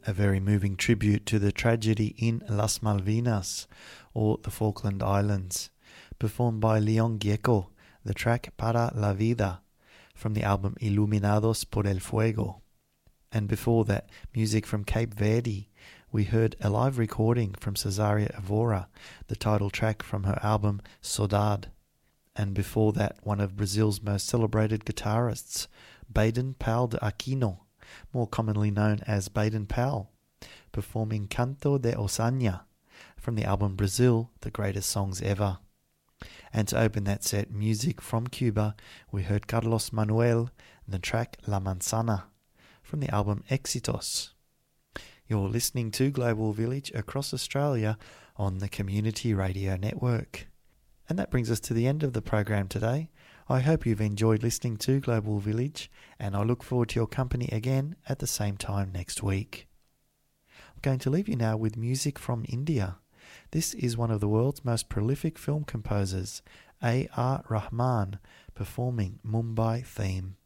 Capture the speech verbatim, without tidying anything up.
a very moving tribute to the tragedy in Las Malvinas, or the Falkland Islands, performed by Leon Gieco, the track Para la Vida, from the album Iluminados por el Fuego. And before that, music from Cape Verde. We heard a live recording from Cesaria Evora, the title track from her album Saudade. And before that, one of Brazil's most celebrated guitarists, Baden Powell de Aquino, more commonly known as Baden Powell, performing Canto de Osaña from the album Brazil, The Greatest Songs Ever. And to open that set, music from Cuba, we heard Carlos Manuel and the track La Manzana from the album Éxitos. You're listening to Global Village across Australia on the Community Radio Network. And that brings us to the end of the program today. I hope you've enjoyed listening to Global Village, and I look forward to your company again at the same time next week. I'm going to leave you now with music from India. This is one of the world's most prolific film composers, A R Rahman, performing Mumbai Theme.